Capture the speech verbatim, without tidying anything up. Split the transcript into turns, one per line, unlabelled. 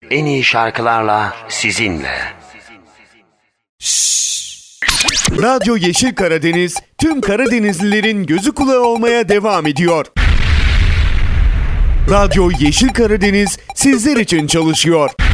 en iyi şarkılarla sizinle.
Radyo Yeşil Karadeniz tüm Karadenizlilerin gözü kulağı olmaya devam ediyor. Radyo Yeşil Karadeniz sizler için çalışıyor.